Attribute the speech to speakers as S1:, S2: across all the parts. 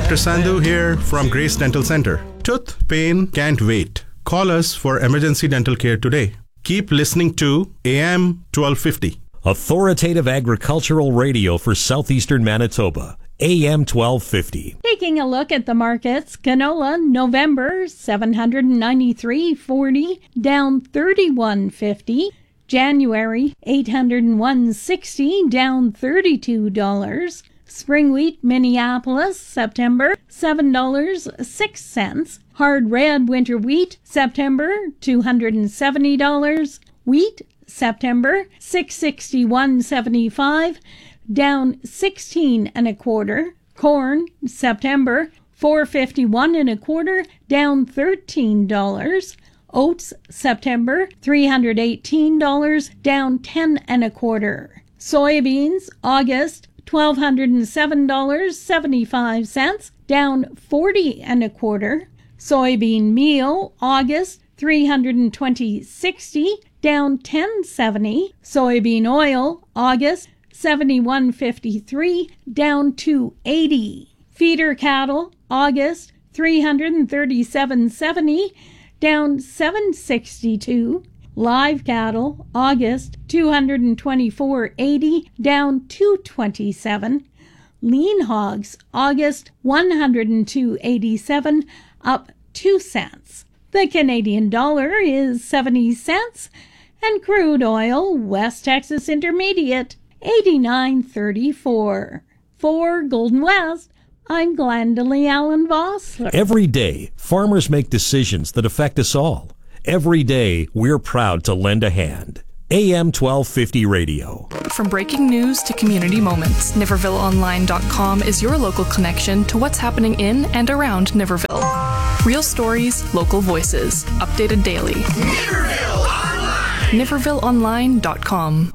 S1: Dr. Sandhu here from Grace Dental Center. Tooth pain can't wait. Call us for emergency dental care today. Keep listening to AM 1250.
S2: Authoritative agricultural radio for southeastern Manitoba. AM 1250.
S3: Taking a look at the markets, canola November $793.40, down $31.50. January $801.60, down $32. Spring wheat Minneapolis September $7.06. Hard red winter wheat September $270. Wheat September $661.75, down 16 and a quarter. Corn September $451 and a quarter, down $13. Oats September $318, down 10 and a quarter. Soybeans August $1,207.75, down 40 and a quarter. Soybean meal August $320.60, down $10.70. Soybean oil August $71.53, down $2.80. Feeder cattle August $337.70, down $7.62. Live cattle August $224.80, down $227. Lean hogs August $102.87, up 2 cents. The Canadian dollar is 70 cents, and crude oil West Texas Intermediate 89.34. For Golden West, I'm Glendalee Allen Vossler.
S2: Every day, farmers make decisions that affect us all. Every day, we're proud to lend a hand. AM 1250 Radio.
S4: From breaking news to community moments, NivervilleOnline.com is your local connection to what's happening in and around Niverville. Real stories, local voices, updated daily.
S5: Niverville Online!
S4: NivervilleOnline.com.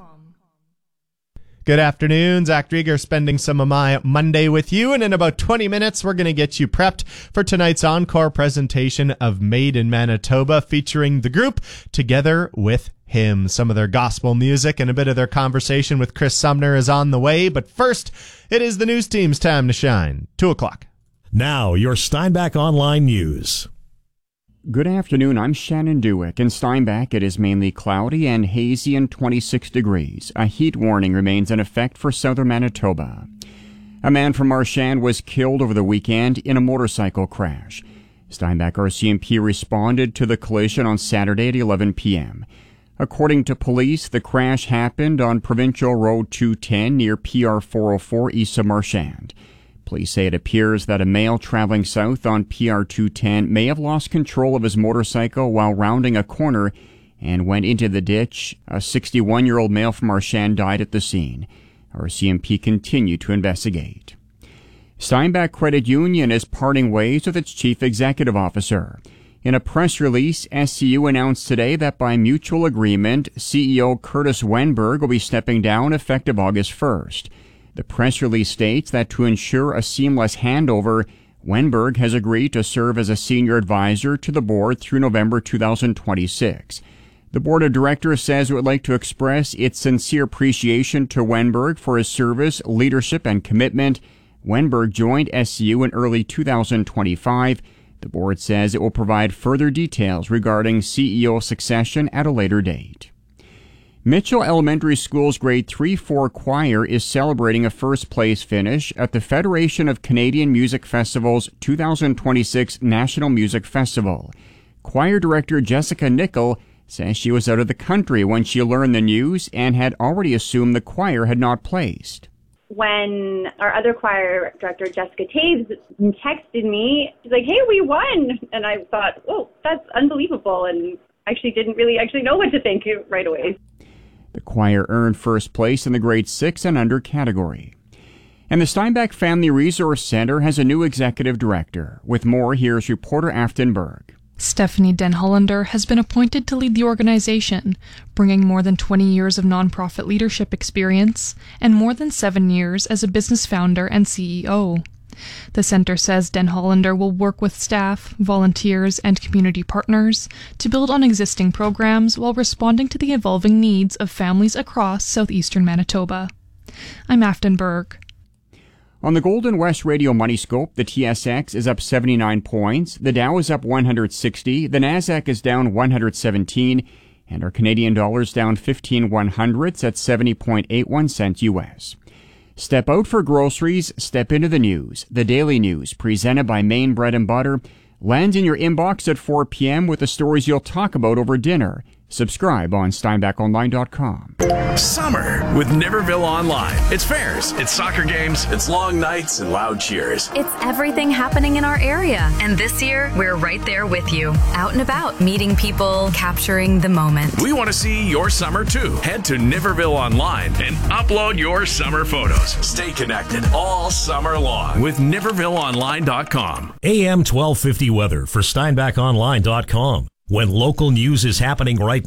S6: Good afternoon. Zach Drieger spending some of my Monday with you, and in about 20 minutes, we're going to get you prepped for tonight's encore presentation of Made in Manitoba, featuring the group Together with Him. Some of their gospel music and a bit of their conversation with Chris Sumner is on the way, but first, it is the news team's time to shine. 2 o'clock.
S2: Now, your Steinbach Online News.
S7: Good afternoon, I'm Shannon Dewick. In Steinbach, it is mainly cloudy and hazy and 26 degrees. A heat warning remains in effect for southern Manitoba. A man from Marchand was killed over the weekend in a motorcycle crash. Steinbach RCMP responded to the collision on Saturday at 11 p.m. According to police, the crash happened on Provincial Road 210 near PR 404 east of Marchand. Police say it appears that a male traveling south on PR 210 may have lost control of his motorcycle while rounding a corner and went into the ditch. A 61-year-old male from Marchand died at the scene. RCMP continued to investigate. Steinbach Credit Union is parting ways with its chief executive officer. In a press release, SCU announced today that by mutual agreement, CEO Curtis Wenberg will be stepping down effective August 1st. The press release states that to ensure a seamless handover, Wenberg has agreed to serve as a senior advisor to the board through November 2026. The board of directors says it would like to express its sincere appreciation to Wenberg for his service, leadership, and commitment. Wenberg joined SCU in early 2025. The board says it will provide further details regarding CEO succession at a later date. Mitchell Elementary School's grade 3-4 choir is celebrating a first-place finish at the Federation of Canadian Music Festivals 2026 National Music Festival. Choir director Jessica Nickel says she was out of the country when she learned the news and had already assumed the choir had not placed.
S8: When our other choir director, Jessica Taves, texted me, she's like, "Hey, we won!" And I thought, "Oh, that's unbelievable," and actually didn't really know what to think right away.
S7: The choir earned first place in the grade 6 and under category. And the Steinbach Family Resource Center has a new executive director. With more, here's reporter Afton Berg.
S4: Stephanie Den Hollander has been appointed to lead the organization, bringing more than 20 years of nonprofit leadership experience and more than 7 years as a business founder and CEO. The center says Den Hollander will work with staff, volunteers, and community partners to build on existing programs while responding to the evolving needs of families across southeastern Manitoba. I'm Afton Berg.
S7: On the Golden West Radio Money Scope, the TSX is up 79 points, the Dow is up 160, the Nasdaq is down 117, and our Canadian dollar is down 15/100ths at 70.81 cents US. Step out for groceries, step into the news. The Daily News, presented by Maine Bread and Butter, lands in your inbox at 4 p.m. with the stories you'll talk about over dinner. Subscribe on SteinbachOnline.com.
S5: Summer with Niverville Online. It's fairs, it's soccer games, it's long nights and loud cheers.
S9: It's everything happening in our area. And this year, we're right there with you. Out and about, meeting people, capturing the moment.
S5: We want to see your summer too. Head to Niverville Online and upload your summer photos. Stay connected all summer long with NivervilleOnline.com.
S2: AM 1250 weather for SteinbachOnline.com. When local news is happening right